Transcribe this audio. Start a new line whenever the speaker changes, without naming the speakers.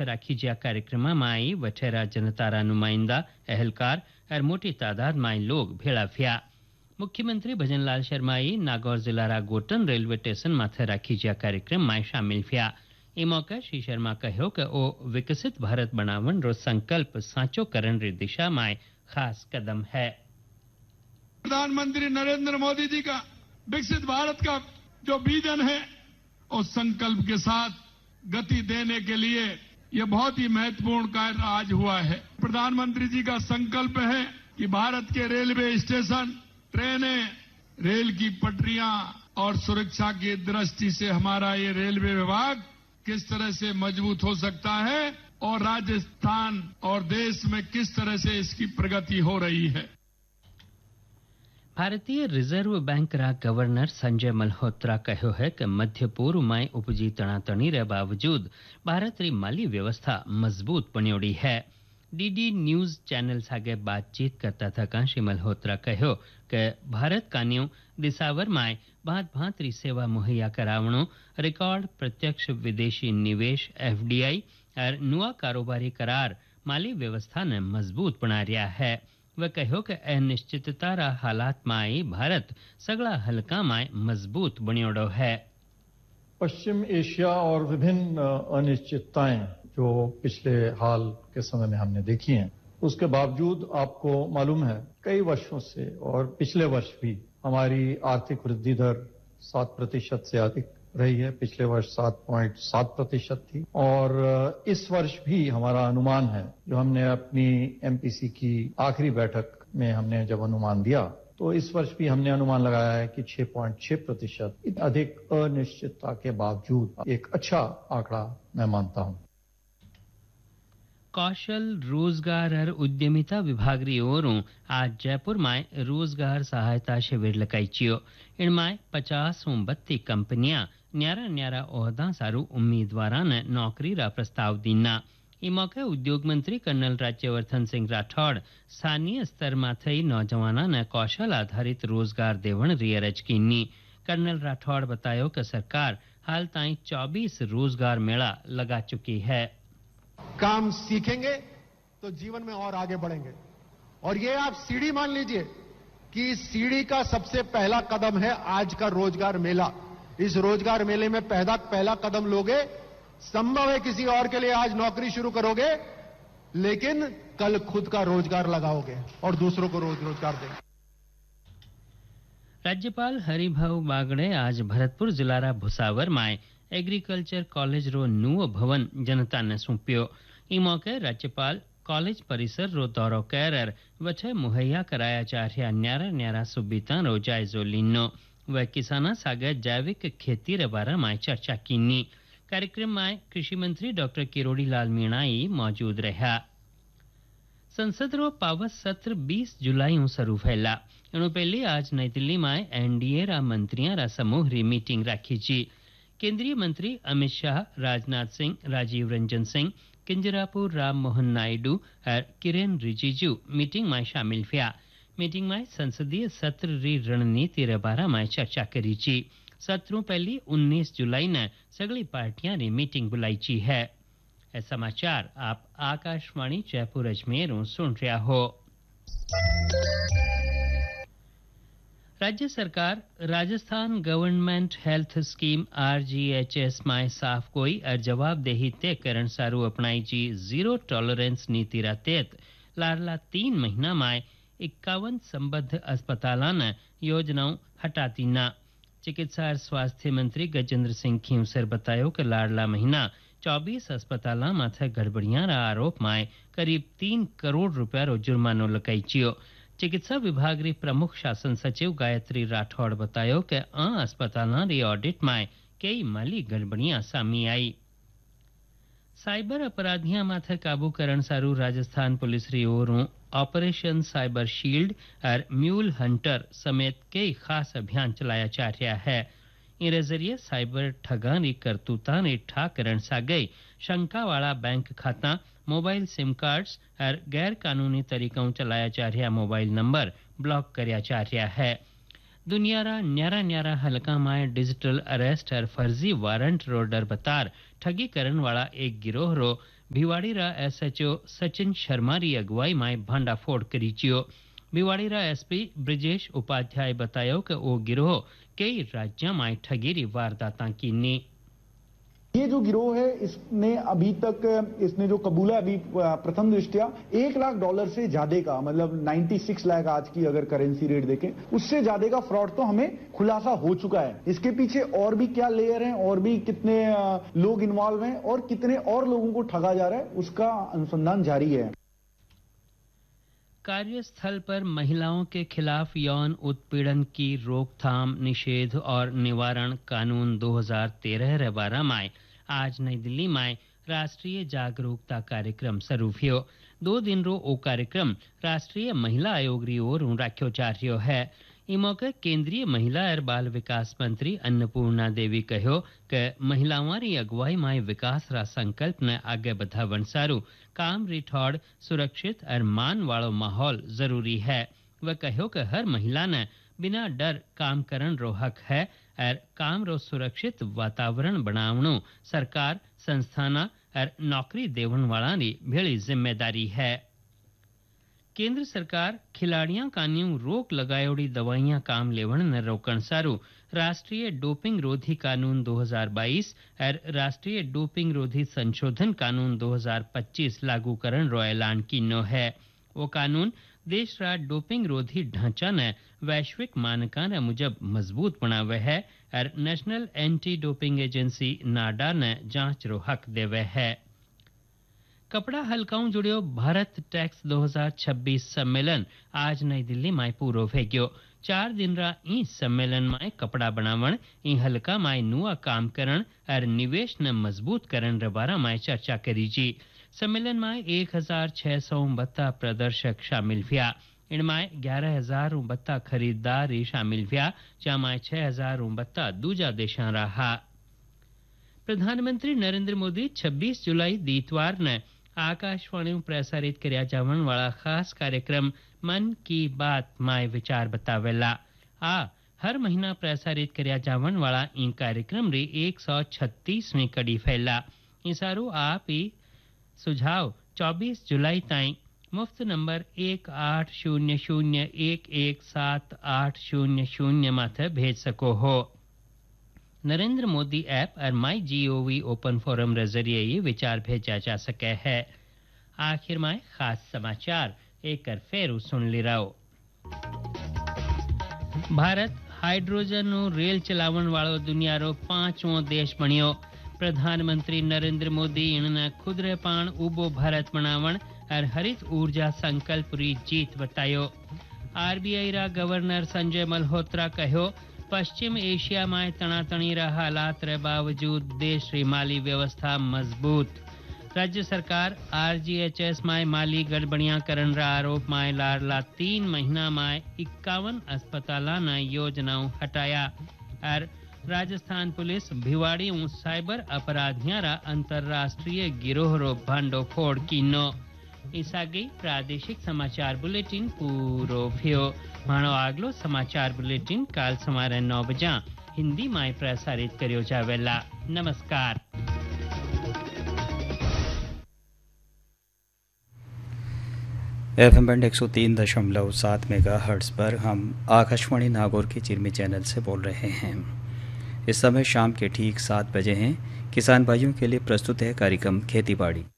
माथे राखी ज्या कार्यक्रम में वठेरा जनतारा नुमाइंदा अहलकार और मोटी तादाद में लोग भेड़ा थिया। मुख्यमंत्री भजनलाल शर्माई नागौर जिलारा गोटन रेलवे स्टेशन माथे राखी ज्या कार्यक्रम में शामिल थिया। ई मौके श्री शर्मा कहो कि ओ विकसित भारत बनावन रो संकल्प साचो करण री दिशा में खास कदम है।
प्रधानमंत्री नरेंद्र मोदी जी का विकसित भारत का जो विजन है उस संकल्प के साथ गति देने के लिए ये बहुत ही महत्वपूर्ण कार्य आज हुआ है। प्रधानमंत्री जी का संकल्प है कि भारत के रेलवे स्टेशन, ट्रेनें, रेल की पटरियां और सुरक्षा की दृष्टि से हमारा ये रेलवे विभाग किस तरह से मजबूत हो सकता है और राजस्थान और देश में किस तरह से इसकी प्रगति हो रही है।
भारतीय रिजर्व बैंक रा गवर्नर संजय मल्होत्रा कहो है कि मध्य पूर्व में उपजी तनातनी रे बावजूद भारत री माली व्यवस्था मजबूत बन्योड़ी है। डीडी न्यूज चैनल सागे बातचीत करता था श्री मल्होत्रा कहो कि भारत कान्यू दिसावर में भांत री सेवा मुहैया करावणो, रिकॉर्ड प्रत्यक्ष विदेशी निवेश एफडीआई और नुआ कारोबारी करार माली व्यवस्था ने मजबूत बना रिया है। वह कहो कि अनिश्चितता रा हालात में भारत सगला हल्का में मजबूत बन्योड़ो है।
पश्चिम एशिया और विभिन्न अनिश्चितताएं जो पिछले हाल के समय में हमने देखी हैं, उसके बावजूद आपको मालूम है कई वर्षों से और पिछले वर्ष भी हमारी आर्थिक वृद्धि दर 7% से अधिक रही है। पिछले वर्ष 7.7% थी और इस वर्ष भी हमारा अनुमान है, जो हमने अपनी एमपीसी की आखिरी बैठक में हमने जब अनुमान दिया तो इस वर्ष भी हमने अनुमान लगाया है कि 6.6%। अधिक अनिश्चितता के बावजूद एक अच्छा आंकड़ा मैं मानता हूं।
कौशल रोजगार और उद्यमिता विभाग री ओरों आज जयपुर में रोजगार सहायता शिविर लगाईचियो। इनमें 50 कंपनियां न्यारा ओहदा सारू उम्मीदवारा ने नौकरी रा प्रस्ताव दीना। ई मौके उद्योग मंत्री कर्नल राज्यवर्धन सिंह राठौड़ स्थानीय स्तर माथई नौजवाना ने कौशल आधारित रोजगार देवण री अरज कीनी। कर्नल राठौड़ बतायो कि सरकार हाल ताई 24 रोजगार मेला लगा चुकी है।
काम सीखेंगे तो जीवन में और आगे बढ़ेंगे और ये आप सीढ़ी मान लीजिए कि इस सीढ़ी का सबसे पहला कदम है आज का रोजगार मेला। इस रोजगार मेले में पहला कदम लोगे, संभव है किसी और के लिए आज नौकरी शुरू करोगे, लेकिन कल खुद का रोजगार लगाओगे और दूसरों को रोजगार देंगे।
राज्यपाल हरिभाऊ बागड़े आज भरतपुर जिलारा भुसावर में एग्रीकल्चर कॉलेज रो नुओ भवन जनता ने सौंप्यो। ई मौके राज्यपाल कॉलेज परिसर रो दौरो कर वठे मुहैया कराया जा रहा न्यारा सुविधा रो जायजो लीनो। वह किसाना सागे जैविक खेती रे बारे में चर्चा कीनी। कार्यक्रम में कृषि मंत्री डॉक्टर किरोड़ी लाल मीणाई मौजूद रहा। संसद रो पावत सत्र 20 जुलाई शुरू फैला। एनु पहले आज नई दिल्ली में एनडीए रा मंत्रियां रा समूह री मीटिंग राखी जी। केंद्रीय मंत्री अमित शाह, राजनाथ सिंह, राजीव रंजन सिंह, किंजरापुर राम मोहन नायडू और किरेन रिजिजू मीटिंग में शामिल हुआ। मीटिंग में संसदीय सत्र री रणनीति रे बारे में चर्चा करी जी। सत्रों पहली 19 जुलाई ने सगली पार्टियां री मीटिंग बुलाई ची है। समाचार आप आकाशवाणी जयपुर अजमेर सुन रहा हो। राज्य सरकार Rajasthan government health scheme RGHS में साफ कोई और जवाबदेही तय करण सारू अपनाई जी जीरो टॉलरेंस नीति रा तहत लारला 3 महीना में 51 संबद्ध अस्पताल ने योजनाओं हटाती ना। चिकित्सा और स्वास्थ्य मंत्री गजेंद्र सिंह खींवसर बतायो कि लाडला महीना 24 अस्पताल माथे गड़बड़ियां रा आरोप में करीब 3 करोड़ रुपया रो जुर्मानो लगाईचियो। चिकित्सा विभाग री प्रमुख शासन सचिव गायत्री राठौड़ बतायो कि अस्पताल री ऑडिट में कई माली गड़बड़ियां सामी आई। साइबर अपराधियां माथे काबू करण सारू राजस्थान पुलिस री ओरों ऑपरेशन साइबर शील्ड और म्यूल हंटर समेत कई खास अभियान चलाया जा रहा है। इन जरिए साइबर ठगा री करतूता री ठा करण सा गई शंका वाला बैंक खाता, मोबाइल सिम कार्ड्स और गैर कानूनी तरीकों चलाया जा रहा मोबाइल नंबर ब्लॉक करया जा रहा है। दुनियारा न्यारा हलका में डिजिटल अरेस्ट और फर्जी वारंट रो डर बतार ठगी करण वाला एक गिरोह रो भिवाड़ीरा SHO सचिन शर्मा री अगुवाई में भांडाफोड़ करी चियो। भिवाड़ीरा SP ब्रिजेश उपाध्याय बतायो कि वो गिरोह कई राज्यों में ठगी री वारदात की।
ये जो गिरोह है इसने अभी तक इसने जो कबूला अभी प्रथम दृष्टया $1 लाख से ज्यादा का, मतलब 96 लाख आज की अगर करेंसी रेट देखें, उससे ज्यादा का फ्रॉड तो हमें खुलासा हो चुका है। इसके पीछे और भी क्या लेयर हैं, और भी कितने लोग इन्वॉल्व हैं और कितने और लोगों को ठगा जा रहा है, उसका अनुसंधान जारी है।
कार्यस्थल पर महिलाओं के खिलाफ यौन उत्पीड़न की रोकथाम, निषेध और निवारण कानून 2013-12 में आज नई दिल्ली में राष्ट्रीय जागरूकता कार्यक्रम शुरू हुयो। 2 दिन रो ओ कार्यक्रम राष्ट्रीय महिला आयोग री ओर राख्यो जा रह्यो है। ई मौके केंद्रीय महिला और बाल विकास मंत्री अन्नपूर्णा देवी कहो कि महिलाओं री अगुवाई में विकास रा संकल्प ने आगे बढ़ावन सारू काम रिठौड़ सुरक्षित और मान वालो माहौल जरूरी है। वह कहो कि हर महिला ने बिना डर काम करन रो हक है और काम रो सुरक्षित वातावरण बनावणो सरकार, संस्थाना और नौकरी देवन वाला री भेड़ी जिम्मेदारी है। केंद्र सरकार खिलाड़ियां कान्यू रोक लगायोड़ी दवाइयां काम लेवण न रोकण सारू राष्ट्रीय डोपिंग रोधी कानून 2022 और राष्ट्रीय डोपिंग रोधी संशोधन कानून 2025 लागू करण रो ऐलान कीनो है। वो कानून देश रा डोपिंग रोधी ढांचा ने वैश्विक मानकां मुजब मजबूत बनावे है और नेशनल एंटी डोपिंग एजेंसी नाडा ने जांच रो हक देवे है। कपड़ा हलकाऊ जुड़ियो भारत टैक्स 2026 सम्मेलन आज नई दिल्ली में पूरो भेग्यो। 4 दिन रा ई सम्मेलन में कपड़ा बनावण, ई हलका में नुआ काम करण और निवेश न मजबूत करण रे बारा में चर्चा करी जी। सम्मेलन में 1639 प्रदर्शक शामिल हुआ। इनमें 11,000 खरीददार शामिल हुआ, जहाँ 6,000 दूजा देशा रहा। प्रधानमंत्री नरेंद्र मोदी 26 जुलाई दीतवार ने आकाशवाणी प्रसारित करया जावन वाला खास कार्यक्रम मन की बात में विचार बतावेला। हर महीना प्रसारित करया जावन वाला ई कार्यक्रम री 136वीं कड़ी फैला। इसारू आप ई सुझाव 24 जुलाई ताईं मुफ्त नंबर 1800117800 माथे भेज सको हो। नरेंद्र मोदी ऐप और MyGov ओपन फोरम रे जरिए ये विचार भेजा जा सके है। आखिर में खास समाचार एक फेरू सुन ली रहो। भारत हाइड्रोजन रेल चलावन वालो दुनिया रो 5वां देश बनियो। प्रधानमंत्री नरेंद्र मोदी इनने खुदरे पान उबो भारत बनावण और हरित ऊर्जा संकल्प री जीत बतायो। RBI रा गवर्नर संजय मल्होत्रा कहो, पश्चिम एशिया में तनातनी रा हालात रे बावजूद देश री माली व्यवस्था मजबूत। राज्य सरकार RGHS में माली गड़बड़ियां करन रा आरोप में लारला 3 महीना में 51 अस्पताला न योजनाओं हटाया। और राजस्थान पुलिस भिवाड़ी साइबर अपराधियां रा अंतरराष्ट्रीय गिरोह रो भांडोफोड़ कीनो। इसागी प्रादेशिक समाचार बुलेटिन पूरो भ्यो। मानो आगलो समाचार बुलेटिन काल समारे 9 बजा हिंदी में प्रसारित करियो जावेला। नमस्कार।
FM बैंड 103.7 मेगाहर्ट्ज पर हम आकाशवाणी नागौर के चिरमी चैनल से बोल रहे हैं। इस समय शाम के ठीक 7 बजे हैं। किसान भाइयों के लिए प्रस्तुत है कार्यक्रम खेती बाड़ी।